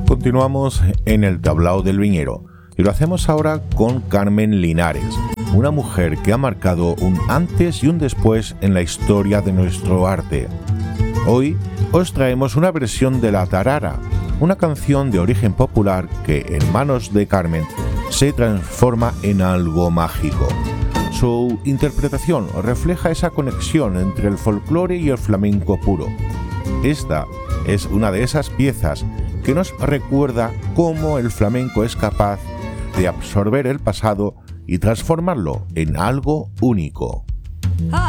Continuamos en el tablao del viñero y lo hacemos ahora con Carmen Linares, una mujer que ha marcado un antes y un después en la historia de nuestro arte. Hoy os traemos una versión de La Tarara, una canción de origen popular que en manos de Carmen se transforma en algo mágico. Su interpretación refleja esa conexión entre el folclore y el flamenco puro. Esta es una de esas piezas que nos recuerda cómo el flamenco es capaz de absorber el pasado y transformarlo en algo único.